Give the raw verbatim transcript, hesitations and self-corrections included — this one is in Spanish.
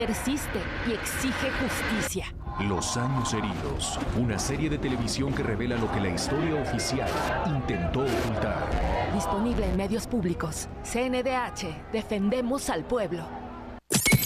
Persiste y exige justicia. Los años heridos, una serie de televisión que revela lo que la historia oficial intentó ocultar. Disponible en medios públicos. C N D H, defendemos al pueblo.